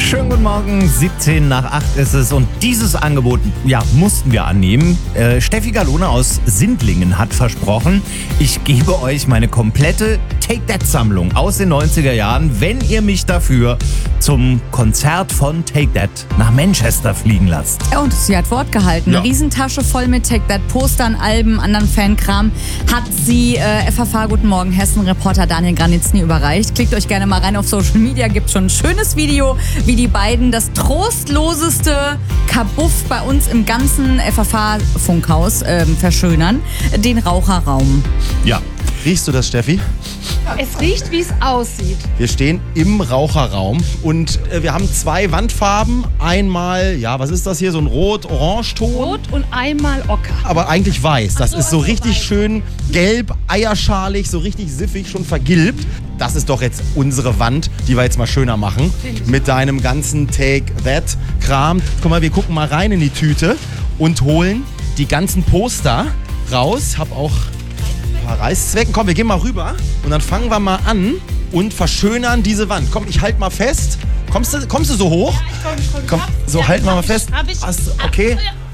Schönen guten Morgen, 17 nach 8 ist es und dieses Angebot, mussten wir annehmen. Steffi Galone aus Sindlingen hat versprochen, ich gebe euch meine komplette Take-That-Sammlung aus den 90er Jahren, wenn ihr mich dafür zum Konzert von Take-That nach Manchester fliegen lasst. Und sie hat Wort gehalten. Ja. Eine Riesentasche voll mit Take-That-Postern, Alben, anderen Fankram hat sie FFH Guten Morgen Hessen-Reporter Daniel Granitzny überreicht. Klickt euch gerne mal rein auf Social Media, gibt schon ein schönes Video, wie die beiden das trostloseste Kabuff bei uns im ganzen FFH-Funkhaus verschönern, den Raucherraum. Ja. Riechst du das, Steffi? Es riecht, wie es aussieht. Wir stehen im Raucherraum und wir haben zwei Wandfarben. Einmal, was ist das hier? So ein Rot-Orange-Ton. Rot und einmal Ocker. Aber eigentlich weiß. Das ist so richtig schön gelb, eierschalig, so richtig siffig, schon vergilbt. Das ist doch jetzt unsere Wand, die wir jetzt mal schöner machen. Mit deinem ganzen Take-That-Kram. Guck mal, wir gucken mal rein in die Tüte und holen die ganzen Poster raus. Hab auch Reißzwecken. Komm, wir gehen mal rüber und dann fangen wir mal an und verschönern diese Wand. Komm, ich halt mal fest. Kommst du so hoch? Komm, so halten wir mal fest. Okay.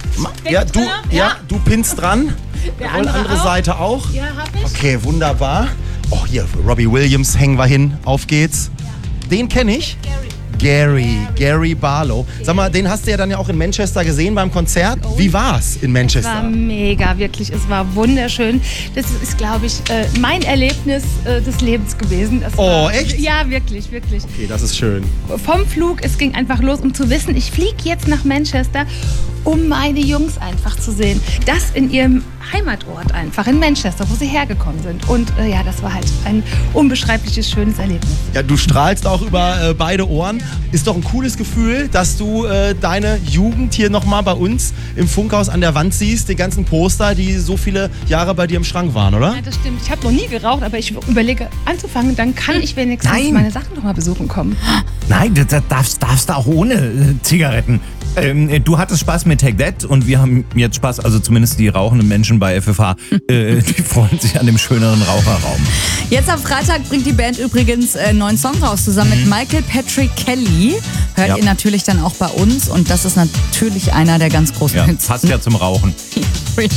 Du pinnst dran. Jawohl, andere Seite auch. Ja, hab ich. Okay, wunderbar. Oh, hier, Robbie Williams hängen wir hin. Auf geht's. Den kenne ich. Gary Barlow. Sag mal, den hast du ja dann ja auch in Manchester gesehen beim Konzert. Wie war's in Manchester? Es war mega, wirklich. Es war wunderschön. Das ist, glaube ich, mein Erlebnis des Lebens gewesen. Echt? Ja, wirklich, wirklich. Okay, das ist schön. Vom Flug, es ging einfach los, um zu wissen, ich fliege jetzt nach Manchester, um meine Jungs einfach zu sehen. Das in ihrem Heimatort einfach, in Manchester, wo sie hergekommen sind. Und das war halt ein unbeschreibliches, schönes Erlebnis. Ja, du strahlst auch über beide Ohren. Ist doch ein cooles Gefühl, dass du deine Jugend hier nochmal bei uns im Funkhaus an der Wand siehst. Die ganzen Poster, die so viele Jahre bei dir im Schrank waren, oder? Ja, das stimmt. Ich habe noch nie geraucht, aber ich überlege anzufangen. Dann kann ich wenigstens meine Sachen nochmal besuchen kommen. Nein, das darfst du auch ohne Zigaretten. Du hattest Spaß mit Take That und wir haben jetzt Spaß, also zumindest die rauchenden Menschen bei FFH, die freuen sich an dem schöneren Raucherraum. Jetzt am Freitag bringt die Band übrigens einen neuen Song raus, zusammen mit Michael Patrick Kelly. Hört ihr natürlich dann auch bei uns und das ist natürlich einer der ganz großen Ja, Hits. passt ja zum Rauchen.